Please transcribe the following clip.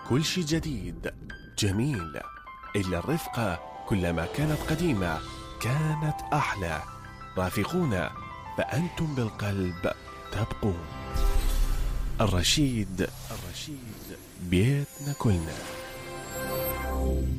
كل شي جديد جميل، إلا الرفقة كلما كانت قديمة كانت أحلى. رافقونا فأنتم بالقلب تبقون. الرشيد بيتنا كلنا.